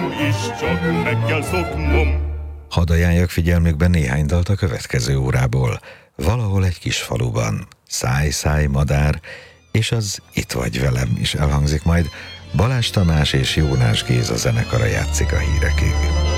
is csak meg kell szoknom. Hadd ajánljak figyelmükben néhány dalt a következő órából. Valahol egy kis faluban, Száj, száj, madár, és az Itt vagy velem is elhangzik majd. Balázs Tamás és Jónás Géza zenekara játszik a hírekig.